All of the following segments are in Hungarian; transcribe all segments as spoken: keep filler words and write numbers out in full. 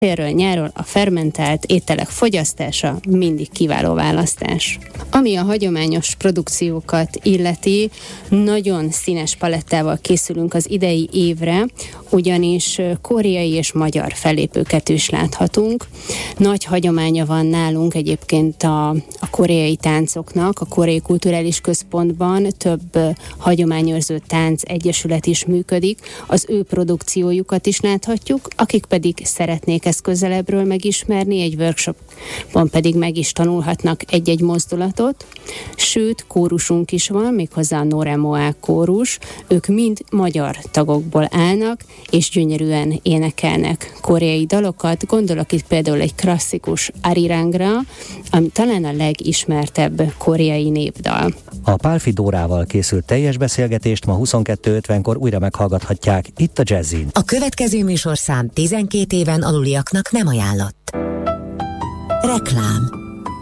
Télről nyáron a fermentált ételek fogyasztása mindig kiváló választás. Ami a hagyományos produkciókat illeti, nagyon színes palettával készülünk az idei évre, ugyanis koreai és magyar fellépőket is láthatunk. Nagy hagyománya van nálunk egyébként a, a koreai táncoknak, a Koreai Kulturális Központban több hagyományőrző tánc egyesület is működik, az ő produkciójukat is láthatjuk, akik pedig szeretnék ezt közelebbről megismerni, egy workshopon pedig meg is tanulhatnak egy-egy mozdulatot, sőt, kórusunk is van, méghozzá a Noremoa kórus, ők mind magyar tagokból állnak, és gyönyörűen énekelnek koreai dalokat, gondolok itt például egy klasszikus Arirangra, ami talán a legismertebb koreai népdal. A Pálffy Dórával készült teljes beszélgetést ma huszonkettő ötvenkor újra meghallgathatják itt a Jazzin. A következő műsorszám tizenkét éven aluliaknak nem ajánlott. Reklám.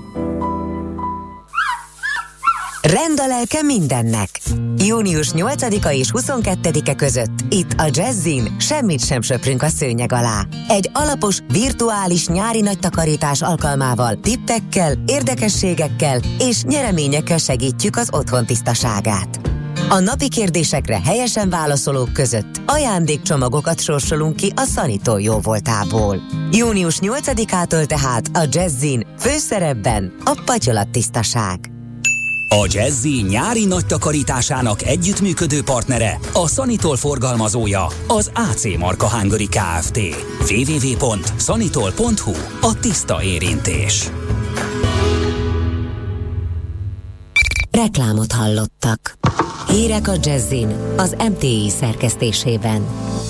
Rend a lelke mindennek. június nyolcadika és huszonkettedike között itt a Jazzin semmit sem söprünk a szőnyeg alá. Egy alapos, virtuális nyári nagy takarítás alkalmával tippekkel, érdekességekkel és nyereményekkel segítjük az otthon tisztaságát. A napi kérdésekre helyesen válaszolók között ajándékcsomagokat sorsolunk ki a Sanitól jóvoltából. június nyolcadikától tehát a Jazzin főszerepben a patyolattisztaság. A Jazzy nyári nagy takarításának együttműködő partnere, a Sanitol forgalmazója, az á cé Marka Hungary Kft. double-u double-u double-u pont sanitol pont hu. A tiszta érintés. Reklámot hallottak. Hírek a Jazzin az em té i szerkesztésében.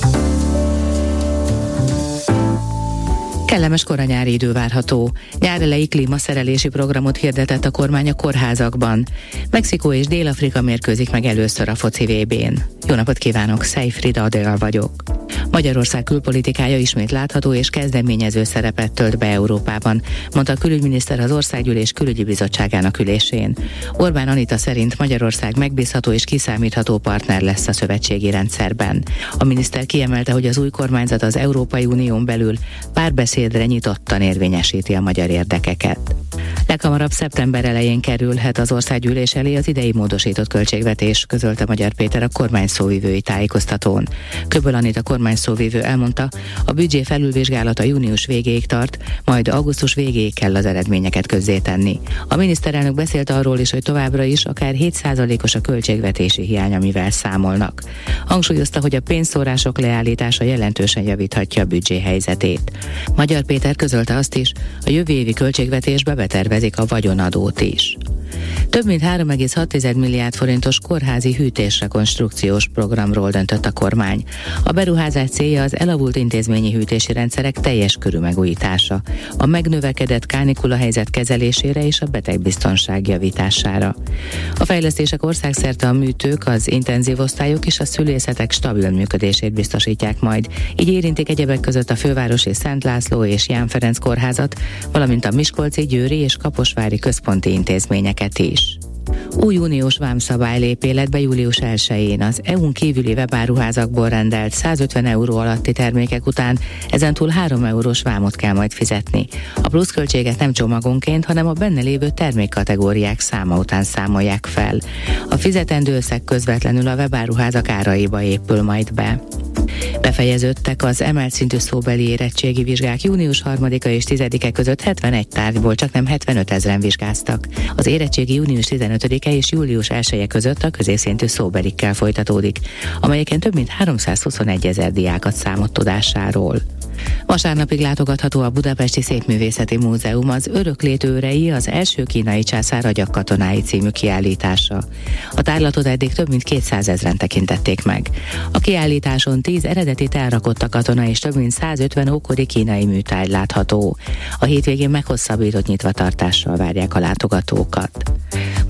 Kellemes koranyári idő várható. Nyár elejé klímaszerelési programot hirdetett a kormány a kórházakban. Mexikó és Dél-Afrika mérkőzik meg először a foci vé bén. Jó napot kívánok, Szejfrida Adél vagyok. Magyarország külpolitikája ismét látható és kezdeményező szerepet tölt be Európában, mondta a külügyminiszter az Országgyűlés külügyi bizottságának ülésén. Orbán Anita szerint Magyarország megbízható és kiszámítható partner lesz a szövetségi rendszerben. A miniszter kiemelte, hogy az új kormányzat az Európai Unión belül párbeszédre nyitottan érvényesíti a magyar érdekeket. Leghamarabb szeptember elején kerülhet az Országgyűlés elé az idei módosított költségvetés, közölte Magyar Péter a kormány szóvivői tájékoztatón. Köböl Anita kormányszóvivő elmondta, a büdzsé felülvizsgálata június végéig tart, majd augusztus végéig kell az eredményeket közzétenni. A miniszterelnök beszélt arról is, hogy továbbra is akár hét százalékos a költségvetési hiány, amivel számolnak. Hangsúlyozta, hogy a pénzszórások leállítása jelentősen javíthatja a büdzsé helyzetét. Magyar Péter közölte azt is, a jövő évi költségvetésbe betervezik a vagyonadót is. Több mint három egész hat milliárd forintos kórházi hűtésrekonstrukciós programról döntött a kormány. A beruházás célja az elavult intézményi hűtési rendszerek teljes körű megújítása, a megnövekedett kánikula helyzet kezelésére és a betegbiztonság javítására. A fejlesztések országszerte a műtők, az intenzív osztályok és a szülészetek stabil működését biztosítják majd. Így érintik egyebek között a fővárosi Szent László és Ján Ferenc kórházat, valamint a miskolci, győri és kaposvári központi intézményeket is. Új uniós vámszabály lép életbe július elsején. Az é u-n kívüli webáruházakból rendelt százötven euró alatti termékek után ezentúl három eurós vámot kell majd fizetni. A pluszköltséget nem csomagonként, hanem a benne lévő termékkategóriák száma után számolják fel. A fizetendő összeg közvetlenül a webáruházak áraiba épül majd be. Befejeződtek az emelt szintű szóbeli érettségi vizsgák június harmadika és tizedike között hetvenegy tárgyból csaknem hetvenöt ezren vizsgáztak. Az érettségi június tizenötödike és július elseje között a középszintű szóbelikkel folytatódik, amelyeken több mint háromszázhuszonegy ezer diákat számolt tudásáról. Vasárnapig látogatható a Budapesti Szépművészeti Múzeum az Öröklét őrei, az első kínai császár agyagkatonái című kiállítása. A tárlatot eddig több mint kétszázezren tekintették meg. A kiállításon tíz eredetit elrakott a katona és több mint százötven ókori kínai műtárgy látható. A hétvégén meghosszabbított nyitvatartással várják a látogatókat. Ma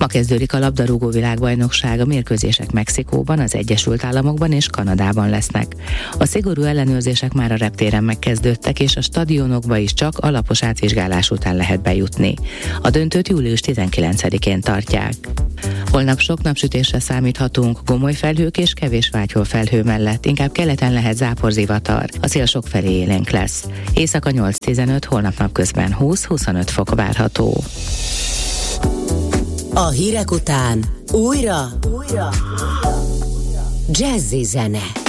kezdődik a labdarúgó világbajnokság, a mérkőzések Mexikóban, az Egyesült Államokban és Kanadában lesznek. A szigorú ellenőrzések már a reptéren megkezdődtek, és a stadionokba is csak alapos átvizsgálás után lehet bejutni. A döntőt július tizenkilencedikén tartják. Holnap sok napsütésre számíthatunk, gomoly felhők és kevés vágyhol felhő mellett, inkább keleten lehet záporzivatar. A szél sokfelé élénk lesz. Éjszaka nyolc-tizenöt, holnap napközben húsz-huszonöt fok várható. A hírek után újra, újra. Jazzy zene.